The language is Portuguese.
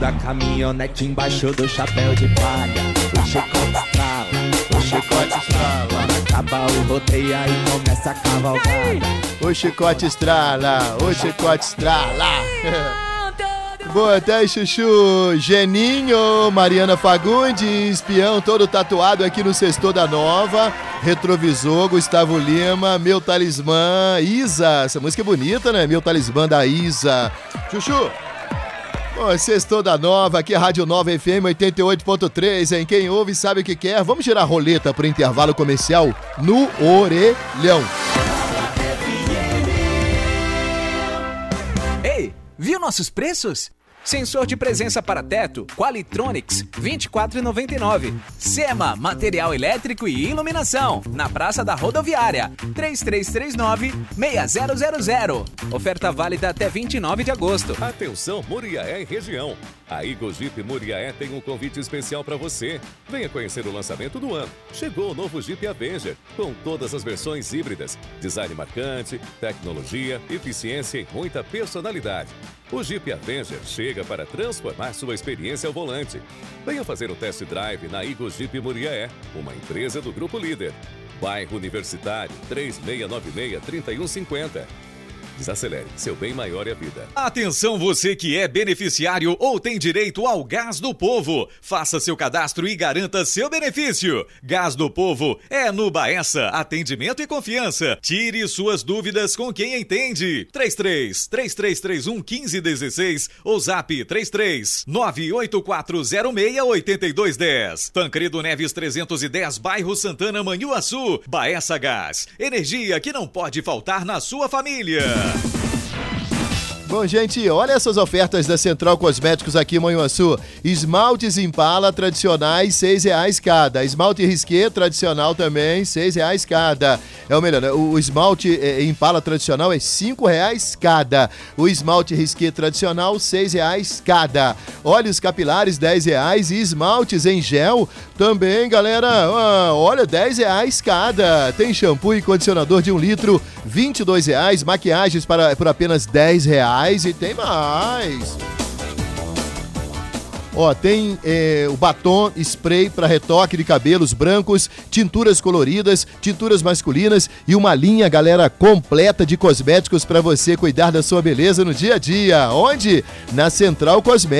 da caminhonete embaixo do chapéu de palha. O chicote estrala, o chicote estrala. Acaba o rodeio aí começa a cavalgada. O chicote estrala, o chicote estrala. Boa tarde, Chuchu. Geninho, Mariana Fagundes, espião todo tatuado aqui no Sextou da Nova. Retrovisor, Gustavo Lima, Meu Talismã, Isa. Essa música é bonita, né? Meu Talismã da Isa. Chuchu. Bom, Sextou da Nova, aqui é Rádio Nova FM 88.3, hein? Quem ouve sabe o que quer. Vamos girar a roleta pro intervalo comercial no orelhão. Ei, viu nossos preços? Sensor de presença para teto, Qualitronics, R$ 24,99. Sema, material elétrico e iluminação, na Praça da Rodoviária, 3339-6000. Oferta válida até 29 de agosto. Atenção, Muriaé e região. A Eagle Jeep Muriaé tem um convite especial para você. Venha conhecer o lançamento do ano. Chegou o novo Jeep Avenger, com todas as versões híbridas, design marcante, tecnologia, eficiência e muita personalidade. O Jeep Avenger chega para transformar sua experiência ao volante. Venha fazer um test drive na Eagle Jeep Muriaé, uma empresa do Grupo Líder. Bairro Universitário, 3696-3150. Desacelere, seu bem maior é a vida. Atenção você que é beneficiário ou tem direito ao Gás do Povo. Faça seu cadastro e garanta seu benefício. Gás do Povo é no Baessa, atendimento e confiança. Tire suas dúvidas com quem entende. 33-3331-1516 ou zap 33-98406-8210. Tancredo Neves 310, bairro Santana, Manhuaçu. Baessa Gás, energia que não pode faltar na sua família. Bom, gente, olha essas ofertas da Central Cosméticos aqui em Manhuaçu. Esmaltes Impala tradicionais, R$6 cada. Esmalte Risqué tradicional também, R$6 cada. É o melhor, né? O esmalte Impala tradicional é R$5 cada. O esmalte Risqué tradicional, R$6 cada. Óleos capilares, R$10. E esmaltes em gel também, galera, olha, R$10 cada. Tem shampoo e condicionador de 1 litro, R$22. Maquiagens por apenas R$10. E tem mais. Ó, tem o batom spray para retoque de cabelos brancos, tinturas coloridas, tinturas masculinas e uma linha, galera, completa de cosméticos para você cuidar da sua beleza no dia a dia. Onde? Na Central Cosméticos.